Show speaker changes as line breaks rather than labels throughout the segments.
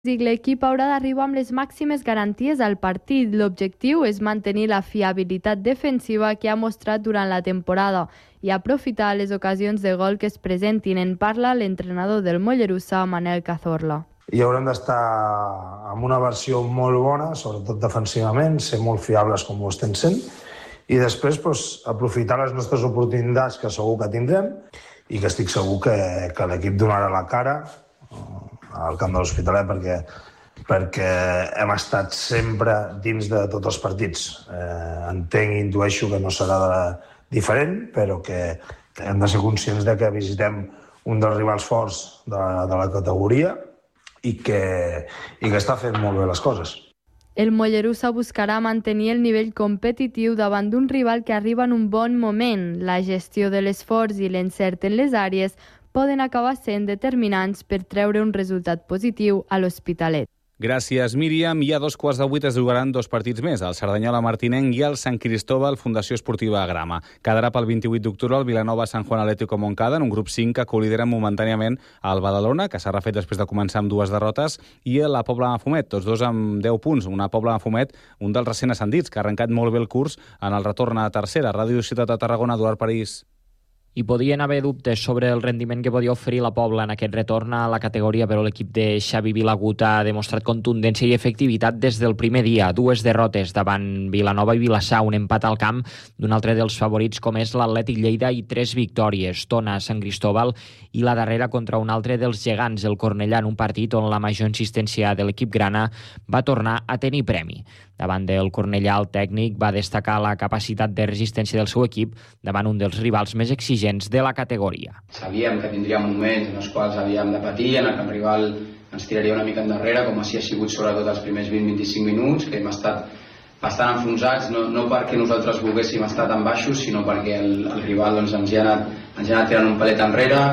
L'equip haurà d'arribar amb les màximes garanties al partit. L'objectiu és mantenir la fiabilitat defensiva que ha mostrat durant la temporada i aprofitar les ocasions de gol que es presentin. En parla l'entrenador del Mollerussa, Manel Cazorla.
I haurem d'estar amb una versió molt bona, sobretot defensivament, ser molt fiables com ho estem sent, i després aprofitar les nostres oportunitats que segur que tindrem i que estic segur que l'equip donarà la cara al camp de l'Hospitalet perquè hem estat sempre dins de tots els partits. Entenc i intueixo que no serà diferent, però que hem de ser conscients de que visitem un dels rivals forts de la categoria i que està fent molt bé les coses.
El Mollerussa buscarà mantenir el nivell competitiu davant d'un rival que arriba en un bon moment. La gestió de l'esforç i l'encert en les àrees poden acabar sent determinants per treure un resultat positiu a l'Hospitalet.
Gràcies, Míriam. I a 7:15 es jugaran 2 partits més, el Cerdanyola Martinenc i el Sant Cristóbal Fundació Esportiva Grama. Quedarà pel 28 d'octubre el Vilanova Sant Juan Atlético Montcada en un grup 5 que colidera momentàniament el Badalona, que s'ha refet després de començar amb 2 derrotes, i la Pobla Mafumet, tots dos amb 10 punts. Una Pobla Mafumet, un dels recent ascendits, que ha arrencat molt bé el curs en el retorn a tercera. Ràdio Ciutat de Tarragona, Eduard París.
Hi podien haver dubtes sobre el rendiment que podia oferir la Pobla en aquest retorn a la categoria, però l'equip de Xavi Vilagut ha demostrat contundència i efectivitat des del primer dia. 2 derrotes davant Vilanova i Vilassar, un empat al camp d'un altre dels favorits com és l'Atlètic Lleida i 3 victòries, Tona, Sant Cristóbal i la darrera contra un altre dels gegants, el Cornellà, en un partit on la major insistència de l'equip grana va tornar a tenir premi. Davant del Cornellà, el tècnic va destacar la capacitat de resistència del seu equip davant un dels rivals més exigents de la categoria.
Sabíem que tindríem moments en els quals havíem de patir, en el que el rival ens tiraria una mica endarrere, com així ha sigut sobretot els primers 20-25 minuts, que hem estat bastant enfonsats, no perquè nosaltres volguéssim estar tan baixos, sinó perquè el rival ens ha anat tirant un palet enrere,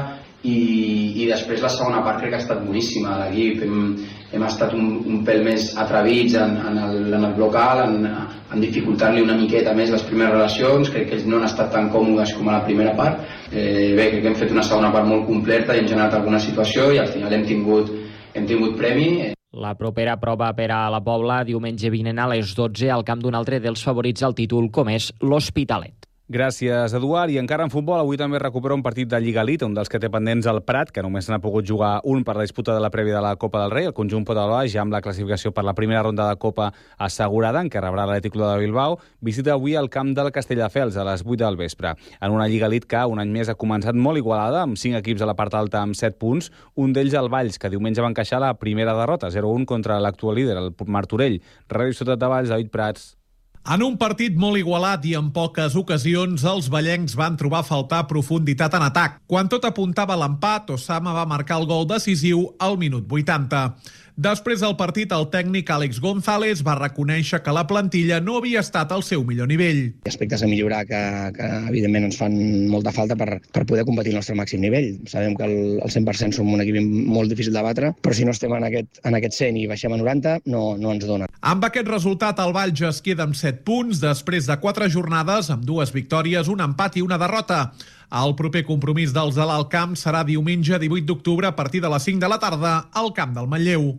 i després la segona part crec que ha estat boníssima de l'equip. Hem estat un pèl més atrevits en el bloc alt, en dificultar-li una miqueta més les primeres relacions. Crec que ells no han estat tan còmodes com a la primera part. Crec que hem fet una segona part molt completa i hem generat alguna situació i al final hem tingut premi.
La propera prova per a la Pobla diumenge vinent a les 12 al camp d'un altre dels favorits al títol com és l'Hospitalet.
Gràcies, Eduard. I encara en futbol, avui també recupera un partit de Lliga Elite, un dels que té pendents el Prat, que només n'ha pogut jugar un per la disputa de la prèvia de la Copa del Rei. El conjunt pot acabar ja amb la classificació per la primera ronda de Copa assegurada, en què rebrà l'Atlètic Club de Bilbao. Visita avui al camp del Castelldefels a les 8 del vespre. En una Lliga Elite que un any més ha començat molt igualada, amb 5 equips a la part alta amb 7 punts. Un d'ells el Valls, que diumenge va encaixar la primera derrota, 0-1 contra l'actual líder, el Martorell. Ràdio Ciutat de Valls, David Prats.
En un partit molt igualat i en poques ocasions, els vallencs van trobar a faltar profunditat en atac. Quan tot apuntava a l'empat, Osama va marcar el gol decisiu al minut 80. Després del partit, el tècnic Àlex González va reconèixer que la plantilla no havia estat al seu millor nivell.
Aspectes a millorar que evidentment ens fan molta falta per poder competir al nostre màxim nivell. Sabem que el 100% som un equip molt difícil de batre, però si no estem en aquest 100 i baixem a 90, no ens dona.
Amb aquest resultat, el Valls es queda amb 7 punts després de 4 jornades, amb 2 victòries, un empat i una derrota. El proper compromís dels de l'Alt Camp serà diumenge 18 d'octubre a partir de les 5 de la tarda al camp del Manlleu.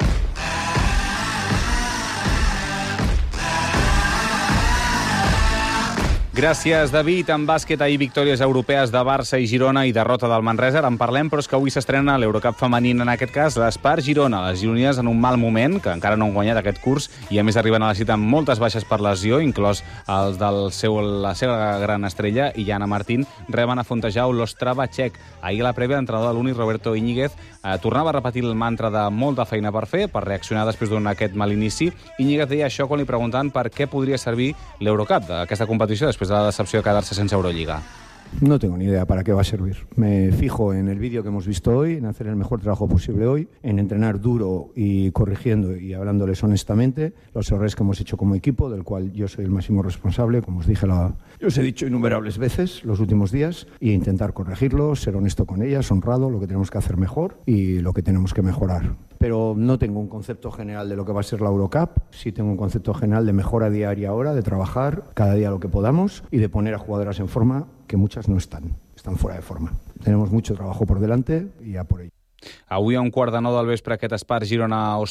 Gràcies, David. En bàsquet, ahir victòries europees de Barça i Girona i derrota del Manresa. Ara en parlem, però és que avui s'estrena l'Eurocup femenina, en aquest cas, l'Espar Girona. Les gironines en un mal moment, que encara no han guanyat aquest curs, i a més arriben a la cita amb moltes baixes per lesió, inclòs els la seva gran estrella, i Jana Martín, reben a Fontejau l'Ostrava txec. Ahir a la prèvia, l'entrenador de l'Uni, Roberto Íñiguez, tornava a repetir el mantra de molta feina per fer, per reaccionar després d'aquest mal inici. Íñiguez deia això quan li preguntaven per què podria servir l'Eurocup, aquesta competició, després de la decepció de quedar-se sense Euroliga.
No tengo ni idea para qué va a servir. Me fijo en el vídeo que hemos visto hoy, en hacer el mejor trabajo posible hoy, en entrenar duro y corrigiendo y hablándoles honestamente los errores que hemos hecho como equipo, del cual yo soy el máximo responsable, como os dije, yo os he dicho innumerables veces los últimos días, y intentar corregirlos, ser honesto con ellas, honrado, lo que tenemos que hacer mejor y lo que tenemos que mejorar. Pero no tengo un concepto general de lo que va a ser la Eurocup, sí tengo un concepto general de mejora diaria ahora, de trabajar cada día lo que podamos y de poner a jugadoras en forma, que muchas no están fuera de forma. Tenemos mucho trabajo por delante y a por ello.
Avui a 8:15 del vespre aquest Espart Girona